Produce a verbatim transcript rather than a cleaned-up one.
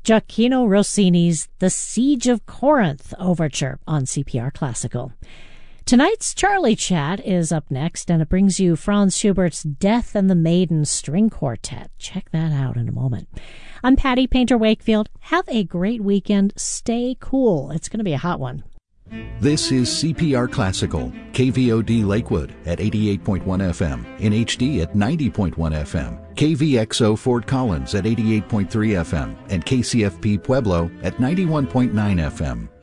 Gioacchino Rossini's The Siege of Corinth Overture on C P R Classical. Tonight's Charlie Chat is up next, and it brings you Franz Schubert's Death and the Maiden String Quartet. Check that out in a moment. I'm Patty Painter Wakefield. Have a great weekend. Stay cool. It's going to be a hot one. This is C P R Classical, K V O D Lakewood at eighty-eight point one F M, in H D at ninety point one F M, K V X O Fort Collins at eighty-eight point three F M, and K C F P Pueblo at ninety-one point nine F M.